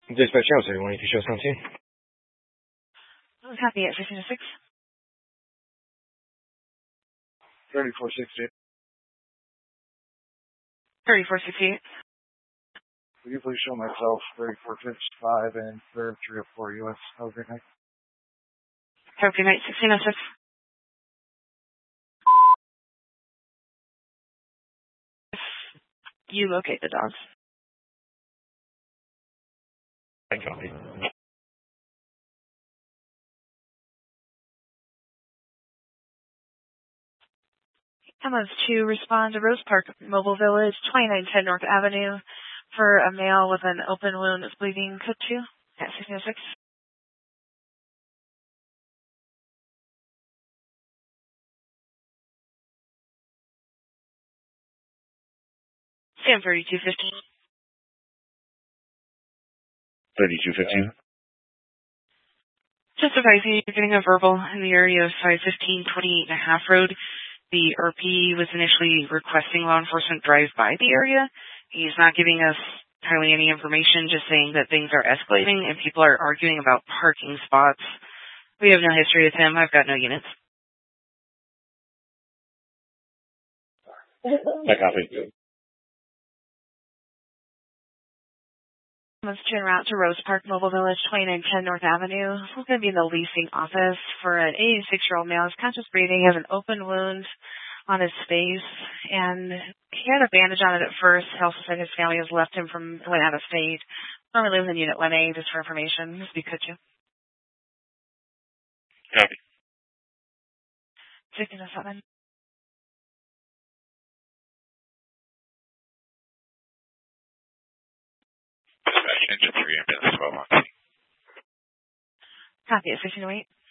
Dispatch House, everyone. You can show us on scene. Copy at 1506. 3468. 3468. Will you please show myself 3455 and 304 US? Have a great night. Have a good night, 1606. You locate the dogs. I copy. Emma's to respond to Rose Park Mobile Village, 2910 North Avenue, for a male with an open wound that's bleeding. Code 2 at 1606. Sam 3215. 3215. Just advising you're getting a verbal in the area of 515 28.5 Road. The RP was initially requesting law enforcement drive by the area. He's not giving us hardly any information, just saying that things are escalating and people are arguing about parking spots. We have no history with him. I've got no units. I copy. Let's turn around to Rose Park Mobile Village, 2910 North Avenue. We're going to be in the leasing office for an 86-year-old male. He's conscious breathing, has an open wound on his face, and he had a bandage on it at first. He also said his family has left him went out of state. Normally lives in Unit 1A, just for information. This would be Kutchu. Copy. 1607. Dispatch engine 3 ambulance 12 on scene. Copy at 1608.